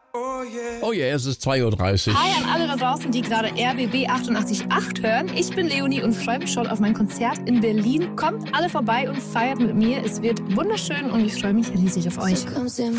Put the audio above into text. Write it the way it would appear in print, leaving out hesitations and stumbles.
Oh yeah, es ist 2:30 Uhr. Hi an alle da draußen, die gerade RBB 88.8 hören. Ich bin Leonie und freue mich schon auf mein Konzert in Berlin. Kommt alle vorbei und feiert mit mir. Es wird wunderschön und ich freue mich riesig auf euch.